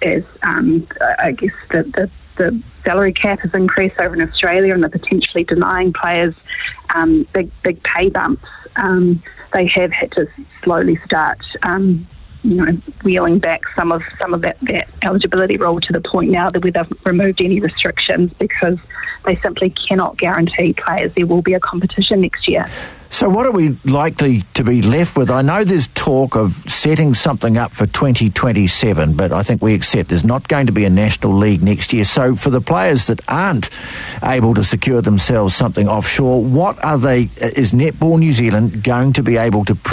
I guess the salary cap has increased over in Australia, and they're potentially denying players big pay bumps. They have had to slowly start, wheeling back some of that eligibility rule to the point now that they've removed any restrictions, because they simply cannot guarantee players there will be a competition next year. So what are we likely to be left with? I know there's talk of setting something up for 2027, but I think we accept there's not going to be a national league next year. So for the players that aren't able to secure themselves something offshore, what are they? Is Netball New Zealand going to be able to